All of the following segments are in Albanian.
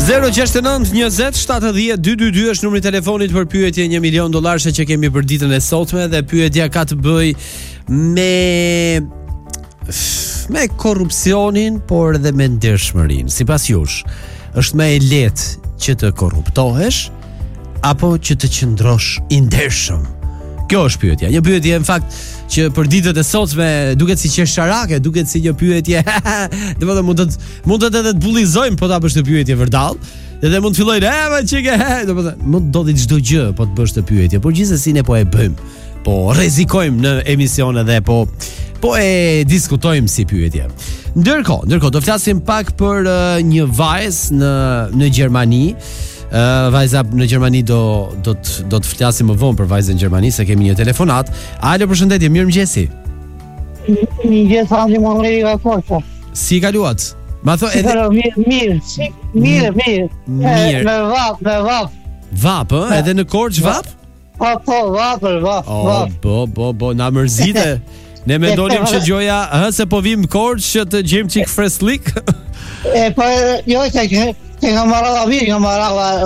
069-20-70-222 është numri i telefonit për pyetje $1 milion që kemi për ditën e sotme dhe pyetja ka të bëj me korrupsionin, por edhe me ndershmërinë. Sipas jush, është më e lehtë që të korruptohesh apo që të qëndrosh i ndershëm? Kjo është pyetja. Një pyetje në fakt që për ditët e sotme duket si qesharake, duket si një pyetje. Domethënë mund të edhe të bullizojmë po ta bësh të pyetje vërdall. Edhe mund të fillojnë, domethënë mund të ndodhi çdo gjë po të bësh të pyetje, por gjithsesi ne po e bëjmë. Po rrezikojmë në emision edhe po e diskutojmë si pyetje. Ndërkohë do flasim pak për një vajzë në Gjermani. Vajza në Gjermani do të flasim më vonë për vajzën në Gjermani, se kemi një telefonat. Alo, përshëndetje, mirëmëngjesi. Mirë, Andi Muhamedi nga Korça. Si kaluat? Ma thon edhe mirë. Me vap. Vap, ë? Edhe në Korçë vap? Po, vap. Po, na mërzite. Ne mendonim që gjoja, se po vim Korçë që të gjejmë çik freslik. Po, jo që nga marava.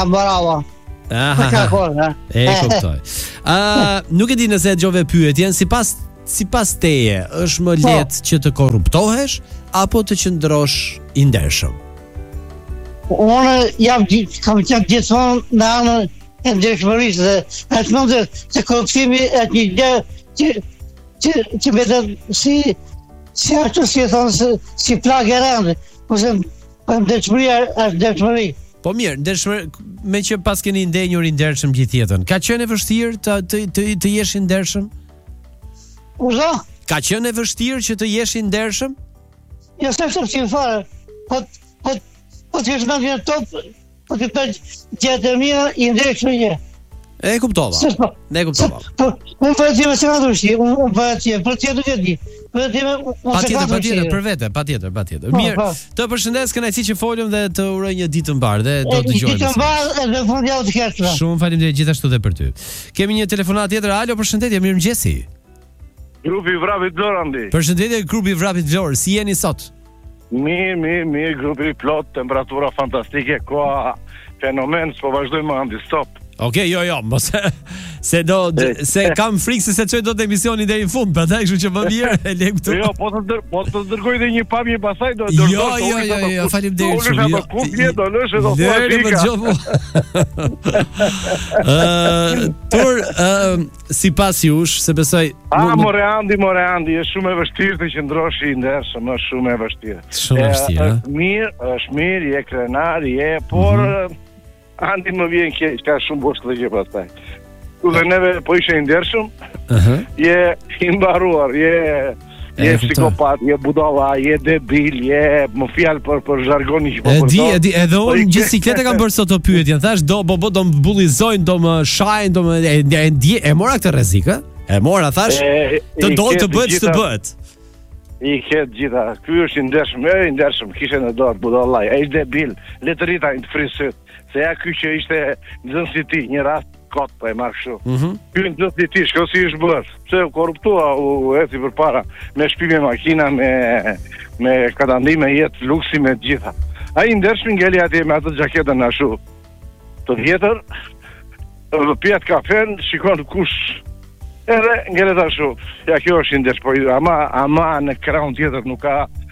E kuptoj. Nuk e di nëse e dëgjove pyetjen, sipas teje, është më lehtë që të korruptohesh apo të qëndrosh i ndershëm? Unë kam qenë gjithmonë në anën e ndershmërisë dhe atë mendoj se korruptimi është një gjë që vetëm si ashtu si thonë si plagë e rëndë, ose ndershmëria është ndershmëri. Po mirë, me që pas keni ndenjur i ndershëm gjithë jetën, ka qenë e vështirë të jesh i ndershëm? Uzo? Ka qenë e vështirë që të jesh i ndershëm? Jo, se vështirë fare. Po të jesh në një top, po të për gjetë e mira i ndershëm një. E kuptova. Po, unë për tjeme se nga dushi, unë për tjeme, për tjeme nuk e di. Patjetër, për vete, patjetër. Mirë, të përshëndes, kënaqësi që folëm dhe të uroj një ditë të mbarë dhe do të dëgjojmë. Ditë të mbarë dhe fundjavë të kershme. Shumë faleminderit gjithashtu dhe për ty. Kemi një telefonat tjetër. Alo, përshëndetje, mirëmëngjesi. Grupi Vrapit Vlorë, Andi. Përshëndetje, grupi Vrapit Vlorë, si jeni sot? Mirë, grupi plot, temperatura fantastike, koha fenomen, s'po vazhdojmë Andi, stop. Okej, jo, mos se kam frikë se çoj dot emisionin deri në fund, prandaj kështu që më mirë e lëm këtu. Jo, po të dërgoj edhe një pamje pasaj do. Jo, faleminderit shumë. Do lësh edhe Tur, sipas jush, se besoj. More Andi, është shumë e vështirë të qëndrosh i ndershëm, është shumë e vështirë. Është mirë, je krenar, por Andi më vjen ka shumë bosh këtë gjë pastaj. Dhe neve po ishe i ndershëm, je i mbaruar, je psikopat, je budalla, je debil, je më fjalë për zhargoni që po përdo. E di, edhe unë gjithë siklete kam bërë sot të pyetjen, thash do më bullizojnë, do më shajnë, e mora këtë rrezik, e mora, thash, të bëhet që të bëhet. I ketë gjitha, ky është i ndershëm, kishe në dorë, budallaj, e ishte debil, le të rita i të frisyt, se ja ky që ishte nxënës i ti, një rast kot, po e marrë kështu. Ky nxënës i ti, shko si ishtë bërë, pse u korruptua, u eci për para, me shpime makina, me katandime jetë, luksi me gjitha. A i ndershmi ngelli atje me atë gjaketën në ashu, të vjetër, pjetë kafen, shikon kush, edhe ngellet ashu, ja kjo është i ndershëm, po ama në kraun tjetër nuk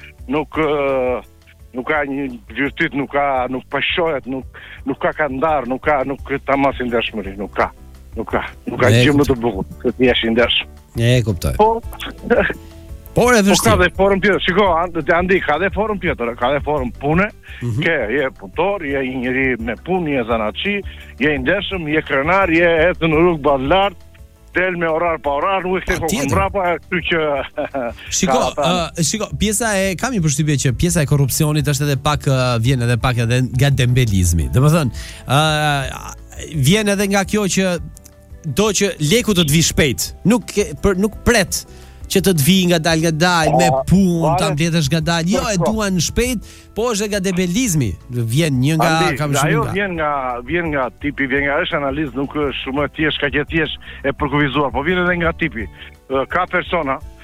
ka një vërtet, nuk pashohet, nuk ka kandar, nuk ta mas i ndershmëri, nuk ka gjë më të bukur, këtë jesh i ndershëm. E kuptoj. Por e vështirë. Ka dhe forum tjetër, shiko, Andi, ka dhe forum tjetër, ka dhe forum pune, je punëtor, je njëri me punë, je zanatçi, je i ndershëm, je krenar, je ecën në rrugë badlart, del me orar pa orar, nuk e këtë kokën mrapa, kështu që... Shiko, pjesa e, kam një përshtypje që pjesa e korrupsionit është edhe pak, vjen edhe pak edhe nga dembelizmi. Dhe më thënë, vjen edhe nga kjo që do që leku të vi shpejt, nuk pret që të vi nga dal, me punë, ta mbledhësh nga dal, jo e duan shpejt, po është nga debelizmi, vjen një nga, kam shumë nga. Vjen nga tipi, vjen nga është analizë, nuk është shumë tjesh, ka që tjesh e përkuvizuar, po vjen edhe nga tipi. Ka persona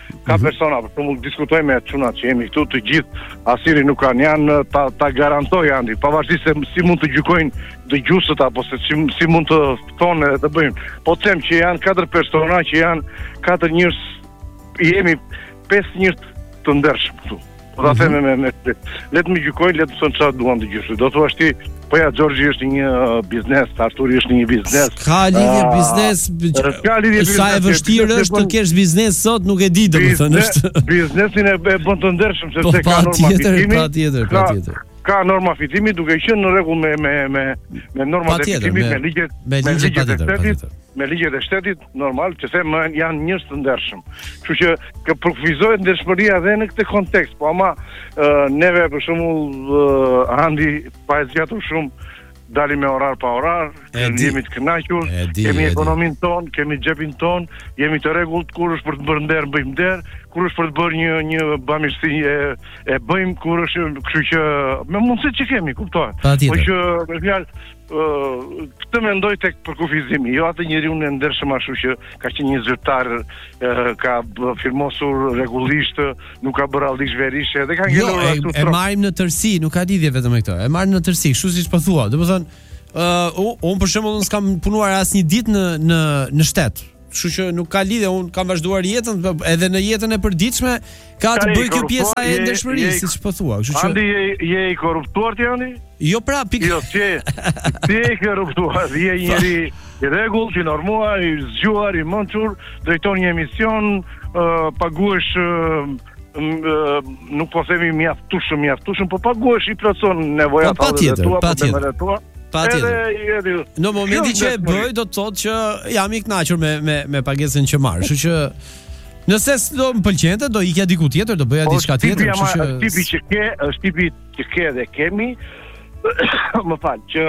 Ka persona, për shembull, diskutojmë me çunat që jemi këtu të gjithë, asiri nuk kanë, janë ta garantoj Andi, pavarësisht se si mund të gjykojnë dëgjuesët apo se si mund të thonë të bëjmë. Po them që janë 4 persona që janë 4 njerëz, jemi 5 njerëz të ndershëm këtu. Po ta them me le të më gjykojnë, le të thonë çfarë duan të gjyshë. Do thua ti, po ja Xorgji është një biznes, Arturi është një biznes. Ka lidhje biznes. Sa e vështirë është të kesh biznes sot, nuk e di domethënë është. Biznesin e bën të ndershëm sepse ka norma fitimi. Patjetër. Ka norma fitimi duke qenë në rregull me normat e fitimit, me ligjet e shtetit. Me ligjet e shtetit, normal, që them janë njerëz të ndershëm. Kështu që përkufizohet ndershmëria edhe në këtë kontekst, po ama neve për shembull Andi pa e zgjatur shumë dalim me orar pa orar, jemi të kënaqur, kemi ekonominë tonë, kemi xhepin tonë, jemi të rregullt, kur është për të bërë nder, bëjmë nder, kur është për të bërë një bamirësi e bëjmë, kur është, kështu që me mundësitë që kemi, kuptohet. Po që me fjalë këtë mendoj tek përkufizimi, jo atë njeriu në ndershëm ashtu që ka qenë një zyrtar, ka firmosur rregullisht, nuk ka bërë aldish verishe, dhe ka ngelur ashtu. E marrim në tërësi, nuk ka lidhje vetëm me këtë. E marrim në tërësi, kështu siç po thua. Domethënë, unë për shembull s'kam punuar asnjë ditë në shtet. Kështu që nuk ka lidhje, unë kam vazhduar jetën, edhe në jetën e përditshme ka të bëjë kjo pjesa e ndershmërisë, siç po thua. Kështu që Andi je i korruptuar ti Andi? Jo pra, pikë. Jo, ti je i korruptuar, je njëri i rregull, i normuar, i zgjuar, i mençur, drejton një emision, paguhesh nuk po themi mjaftueshëm, po paguhesh i plotson nevojat e tua, problemet e tua. Patjetër. Në momentin që e bëj do të thotë që jam i kënaqur me pagesën që marr. Kështu që nëse do më pëlqente, do ikja diku tjetër, do bëja diçka tjetër, kështu që është tipi që ke dhe kemi. Më fal, që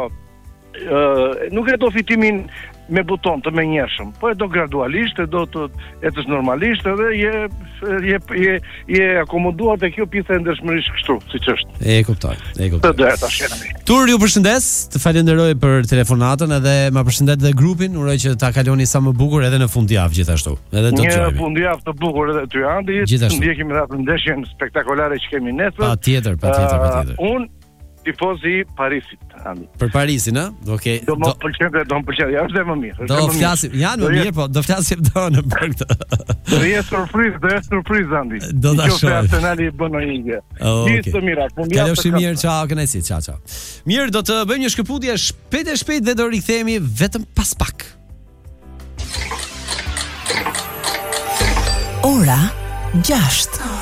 nuk e do fitimin me buton të menjëhershëm, po e do gradualisht, e do të ecësh normalisht edhe je akomoduar te kjo pjesë e ndershmërisë kështu, siç është. E kuptoj. Të drejtë tash jemi. Tur, ju përshëndes, të falenderoj për telefonatën edhe ma përshëndet dhe grupin, uroj që ta kaloni sa më bukur edhe në fundjavë gjithashtu. Edhe do të një fundjavë të bukur edhe ty Andi, ndjekim edhe atë ndeshjen spektakolare që kemi nesër. Patjetër. Unë tifozi Parisit, Andi. Për Parisin, a? Okej. Do më pëlqente, ja është dhe më mirë. Do flasim, janë më mirë, po do flasim tonë për këtë. Do jetë surprizë, Andi. Do ta shoh. Arsenali bën një gjë. Gjithë të mira. Kalofshi mirë, ciao, kënaqësi, ciao. Mirë, do të bëjmë një shkëputje shpejt dhe do rikthehemi vetëm pas pak. Ora 6.